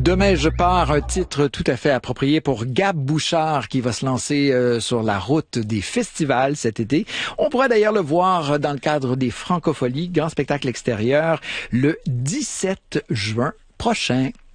Demain, je pars, un titre tout à fait approprié pour Gab Bouchard qui va se lancer sur la route des festivals cet été. On pourra d'ailleurs le voir dans le cadre des Francopholies, grand spectacle extérieur, le 17 juin prochain.